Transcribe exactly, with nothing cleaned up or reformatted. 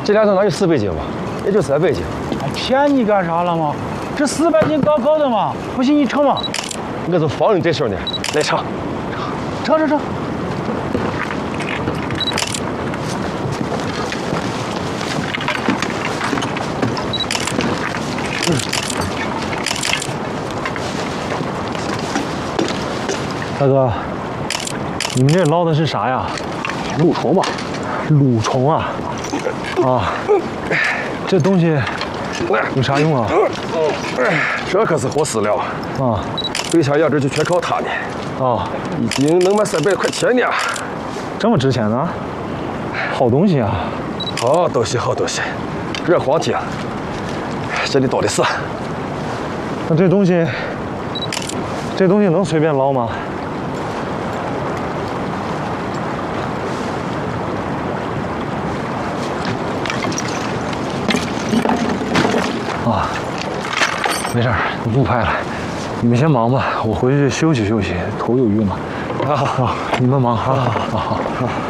这俩都哪有四百斤吧？也就三百斤。 骗你干啥了嘛？这四百斤高高的嘛，不信你称嘛。 我就防你这事呢，来称。 称称称。嗯。大哥，你们这捞的是啥呀？ 蠕虫吧？ 蠕虫啊！啊，这东西有啥用啊？ 这可是活饲料啊！ 对象养殖就全靠它呢。 啊， 一斤能卖三百块钱呢。 这么值钱呢？好东西啊！ 好东西，好东西，热黄金，这里多的是。 那这东西，这东西能随便捞吗？啊，没事儿，我不拍了，你们先忙吧，我回去休息休息，头有晕了。 好好好， 你们忙，好好好好。